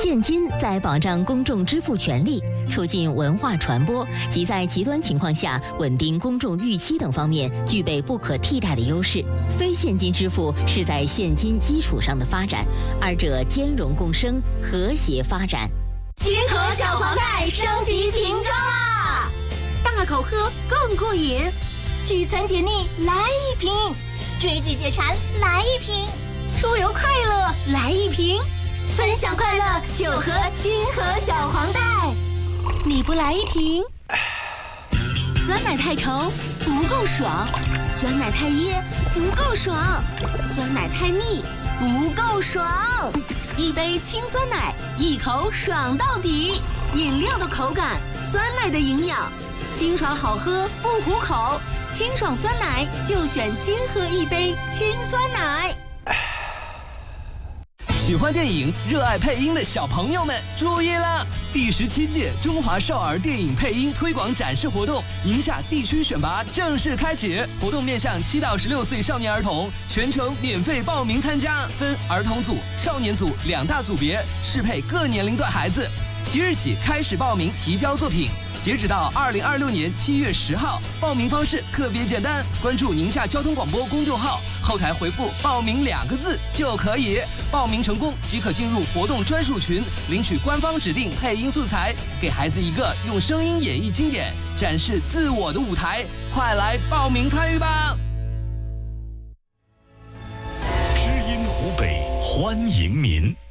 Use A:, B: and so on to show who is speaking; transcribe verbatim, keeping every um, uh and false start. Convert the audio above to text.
A: 现金在保障公众支付权利、促进文化传播及在极端情况下稳定公众预期等方面具备不可替代的优势。非现金支付是在现金基础上的发展，二者兼容共生，和谐发展。
B: 金河小黄袋升级瓶装啦！
C: 大口喝更过瘾，
B: 聚餐解腻来一瓶，追剧解馋来一瓶，
C: 出游快乐来一瓶，
B: 分享快乐就喝金河小黄袋。
C: 你不来一瓶？酸奶太稠不够爽，酸奶太噎不够爽，酸奶太腻不够爽。一杯清酸奶，一口爽到底。饮料的口感，酸奶的营养，清爽好喝不糊口。清爽酸奶就选金河一杯清酸奶。
D: 喜欢电影、热爱配音的小朋友们注意了！第十七届中华少儿电影配音推广展示活动宁夏地区选拔正式开启，活动面向七到十六岁少年儿童，全程免费报名参加，分儿童组、少年组两大组别，适配各年龄段孩子。即日起开始报名提交作品，截止到二零二六年七月十号。报名方式特别简单，关注宁夏交通广播公众号，后台回复“报名”两个字就可以。报名成功即可进入活动专属群，领取官方指定配音素材，给孩子一个用声音演绎经典、展示自我的舞台。快来报名参与吧！
E: 知音湖北欢迎您。